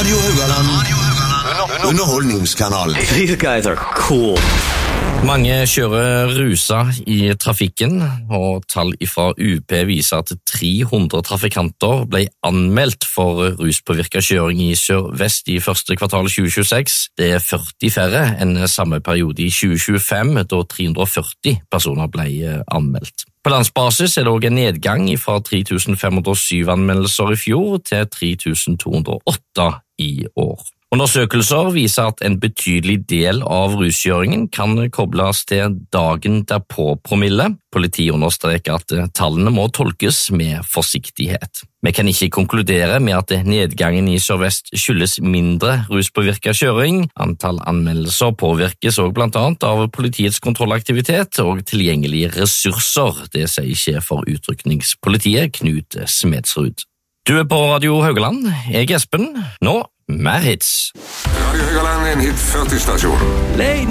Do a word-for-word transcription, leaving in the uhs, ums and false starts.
Radio Haugaland. Underholdningskanal. These guys are cool. Mange kjører rusa i trafikken, og tall fra U P viser at tre hundre trafikanter ble anmeldt for ruspåvirket kjøring i Sør-Vest i første kvartal tjue tjueseks. Det er førti færre enn samme periode i tjue tjuefem, da tre hundre og førti personer ble anmeldt. På landsbasis er det også en nedgang fra tre tusen fem hundre og syv anmeldelser i fjor til tre tusen to hundre og åtte i år. Undersøkelser viser at en betydelig del av ruskjøringen kan kobles til dagen derpå promille. Politiet understreker at tallene må tolkes med forsiktighet. Vi kan ikke konkludere med at nedgangen i Sør-Vest skyldes mindre ruspåvirket kjøring. Antall anmeldelser påvirkes også blant annet av politiets kontrollaktivitet og tilgjengelige ressurser, det sier sjef for utrykningspolitiet Knut Smedsrud. Du er på Radio Haugaland, jeg er Espen. Nå mer hits. Radio Haugaland er en hit førti stasjon.